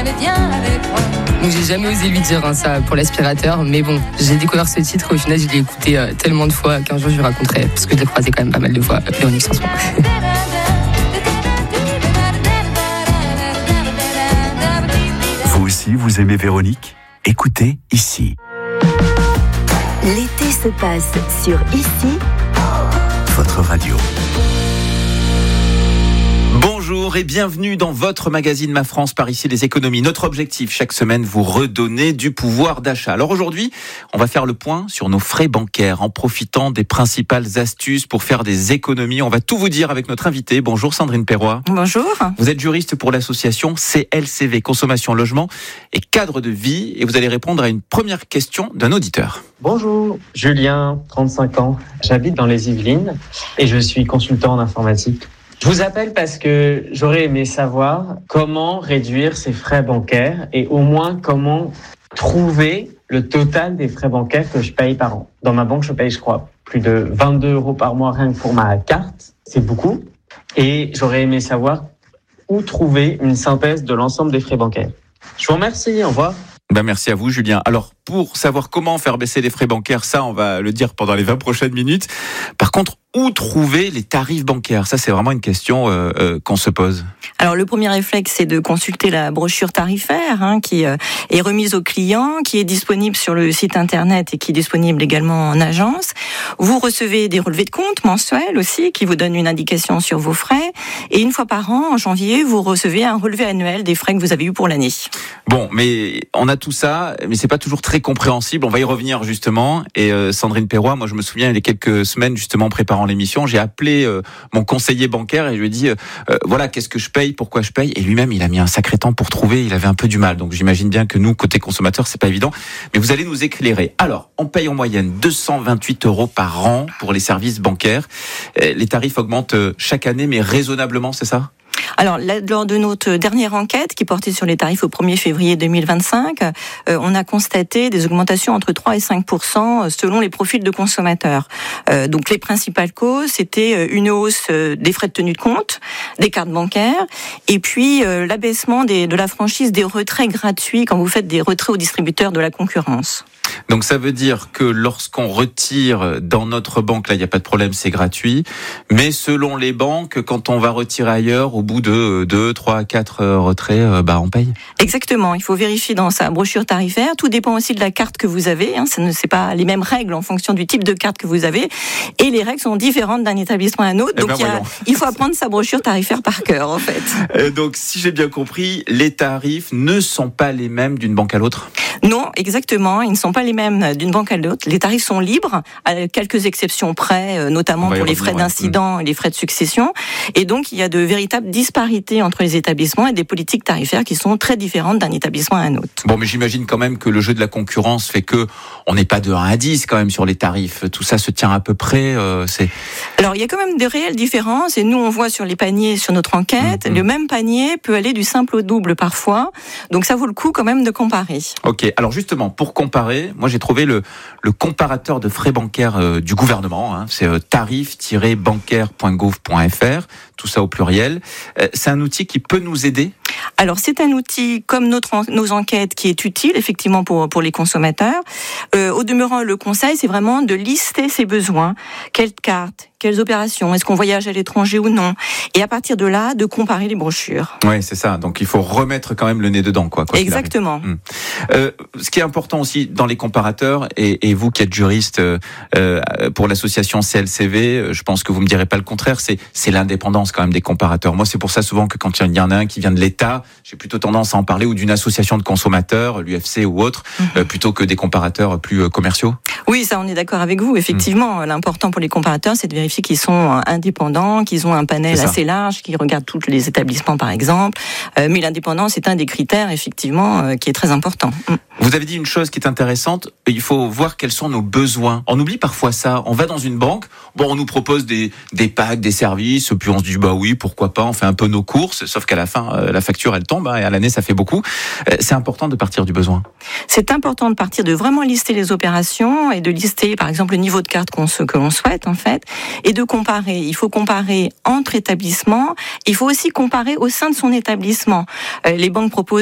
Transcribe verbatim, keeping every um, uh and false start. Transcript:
Donc j'ai jamais osé lui dire hein, ça pour l'aspirateur, mais bon, j'ai découvert ce titre et au final je l'ai écouté euh, tellement de fois qu'un jour je lui raconterai, parce que je l'ai croisé quand même pas mal de fois, Véronique Sanson. Vous aussi, vous aimez Véronique ? Écoutez ici. L'été se passe sur Ici, Votre radio. Bonjour et bienvenue dans votre magazine Ma France par Ici les économies. Notre objectif chaque semaine, vous redonner du pouvoir d'achat. Alors aujourd'hui, on va faire le point sur nos frais bancaires en profitant des principales astuces pour faire des économies. On va tout vous dire avec notre invité. Bonjour Sandrine Perrois. Bonjour. Vous êtes juriste pour l'association C L C V, Consommation, Logement et Cadre de Vie, et vous allez répondre à une première question d'un auditeur. Bonjour, Julien, trente-cinq ans. J'habite dans les Yvelines et je suis consultant en informatique. Je vous appelle parce que j'aurais aimé savoir comment réduire ces frais bancaires et au moins comment trouver le total des frais bancaires que je paye par an. Dans ma banque, je paye, je crois, plus de vingt-deux euros par mois rien que pour ma carte. C'est beaucoup. Et j'aurais aimé savoir où trouver une synthèse de l'ensemble des frais bancaires. Je vous remercie, au revoir. Ben merci à vous Julien. Alors pour savoir comment faire baisser les frais bancaires, ça on va le dire pendant les vingt prochaines minutes. Par contre, où trouver les tarifs bancaires ? Ça c'est vraiment une question euh, euh, qu'on se pose. Alors le premier réflexe, c'est de consulter la brochure tarifaire hein, qui euh, est remise aux clients, qui est disponible sur le site internet et qui est disponible également en agence. Vous recevez des relevés de compte mensuels aussi qui vous donnent une indication sur vos frais. Et une fois par an, en janvier, vous recevez un relevé annuel des frais que vous avez eu pour l'année. Bon, mais on a tout ça, mais c'est pas toujours très compréhensible. On va y revenir justement. Et euh, Sandrine Perrois, moi je me souviens il y a quelques semaines justement en préparant l'émission, j'ai appelé euh, mon conseiller bancaire et je lui ai dit euh, euh, voilà qu'est-ce que je paye, pourquoi je paye. Et lui-même il a mis un sacré temps pour trouver. Il avait un peu du mal. Donc j'imagine bien que nous côté consommateurs c'est pas évident. Mais vous allez nous éclairer. Alors on paye en moyenne deux cent vingt-huit euros par an pour les services bancaires. Euh, les tarifs augmentent chaque année, mais raisonnablement, c'est ça ? Alors, lors de notre dernière enquête qui portait sur les tarifs au premier février deux mille vingt-cinq, euh, on a constaté des augmentations entre trois et cinq pour cent selon les profils de consommateurs. Euh, donc, les principales causes, c'était une hausse des frais de tenue de compte, des cartes bancaires, et puis euh, l'abaissement des, de la franchise des retraits gratuits quand vous faites des retraits aux distributeurs de la concurrence. Donc ça veut dire que lorsqu'on retire dans notre banque, là il n'y a pas de problème, c'est gratuit, mais selon les banques, quand on va retirer ailleurs, au bout de deux, trois, quatre retraits, bah on paye. Exactement, il faut vérifier dans sa brochure tarifaire, tout dépend aussi de la carte que vous avez, hein. Ce ne c'est pas les mêmes règles en fonction du type de carte que vous avez, et les règles sont différentes d'un établissement à un autre, donc eh ben, il, y a, il faut apprendre sa brochure tarifaire par cœur en fait. Euh, donc si j'ai bien compris, les tarifs ne sont pas les mêmes d'une banque à l'autre ? Non, exactement, ils ne sont pas les mêmes d'une banque à l'autre. Les tarifs sont libres, à quelques exceptions près, notamment pour les frais revenir, d'incident ouais. et les frais de succession. Et donc, il y a de véritables disparités entre les établissements et des politiques tarifaires qui sont très différentes d'un établissement à un autre. Bon, mais j'imagine quand même que le jeu de la concurrence fait que on n'est pas de un à dix quand même sur les tarifs. Tout ça se tient à peu près. Euh, c'est... Alors, il y a quand même de réelles différences. Et nous, on voit sur les paniers, sur notre enquête, mmh, le même panier peut aller du simple au double parfois. Donc, ça vaut le coup quand même de comparer. Ok, alors justement, pour comparer, moi j'ai trouvé le, le comparateur de frais bancaires euh, du gouvernement, hein, c'est euh, tarif tiret bancaire point gouv point f r, tout ça au pluriel. Euh, c'est un outil qui peut nous aider ? Alors c'est un outil comme notre, nos enquêtes qui est utile effectivement pour, pour les consommateurs. Euh, au demeurant, le conseil c'est vraiment de lister ses besoins. Quelle carte ? Quelles opérations ? Est-ce qu'on voyage à l'étranger ou non ? Et à partir de là, de comparer les brochures. Oui, c'est ça. Donc il faut remettre quand même le nez dedans, quoi. quoi Exactement. Hum. Euh, ce qui est important aussi dans les comparateurs, et, et vous qui êtes juriste euh, pour l'association C L C V, je pense que vous me direz pas le contraire. C'est, c'est l'indépendance quand même des comparateurs. Moi, c'est pour ça souvent que quand il y en a un qui vient de l'État, j'ai plutôt tendance à en parler, ou d'une association de consommateurs, l'U F C ou autre, mmh. euh, plutôt que des comparateurs plus commerciaux. Oui, ça, on est d'accord avec vous. Effectivement, mmh. l'important pour les comparateurs, c'est de vérifier qu'ils sont indépendants, qu'ils ont un panel assez large, qu'ils regardent tous les établissements, par exemple. Euh, mais l'indépendance est un des critères, effectivement, euh, qui est très important. Mmh. Vous avez dit une chose qui est intéressante, il faut voir quels sont nos besoins. On oublie parfois ça. On va dans une banque, bon, on nous propose des, des packs, des services, puis on se dit, bah oui, pourquoi pas, on fait un peu nos courses, sauf qu'à la fin, euh, la facture, elle tombe, hein, et à l'année, ça fait beaucoup. Euh, c'est important de partir du besoin. C'est important de partir, de vraiment lister les opérations et de lister, par exemple, le niveau de carte qu'on, que l'on souhaite, en fait, et de comparer. Il faut comparer entre établissements, il faut aussi comparer au sein de son établissement. Euh, les banques proposent